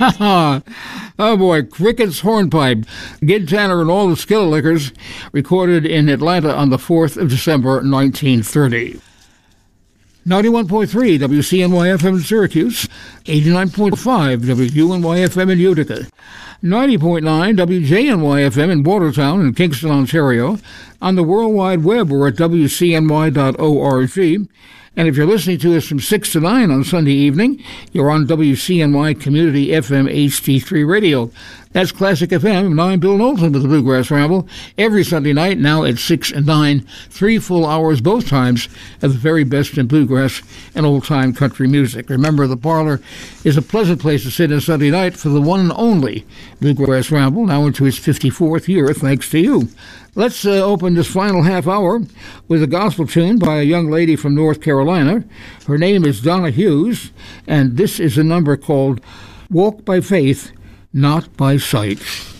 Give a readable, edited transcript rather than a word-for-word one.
Oh boy, Cricket's Hornpipe, Gid Tanner and All the Skillickers, recorded in Atlanta on the 4th of December, 1930. 91.3 WCNY-FM in Syracuse, 89.5 WUNY-FM in Utica, 90.9 WJNY-FM in Watertown and Kingston, Ontario, on the World Wide Web or at WCNY.org. And if you're listening to us from 6 to 9 on Sunday evening, you're on WCNY Community FM HD3 Radio. That's Classic FM. I'm Bill Knowlton with the Bluegrass Ramble. Every Sunday night, now at 6 and 9, 3 full hours both times of the very best in bluegrass and old-time country music. Remember, the parlor is a pleasant place to sit on Sunday night for the one and only Bluegrass Ramble, now into its 54th year, thanks to you. Let's open this final half hour with a gospel tune by a young lady from North Carolina. Her name is Donna Hughes, and this is a number called Walk by Faith, Not by Sight.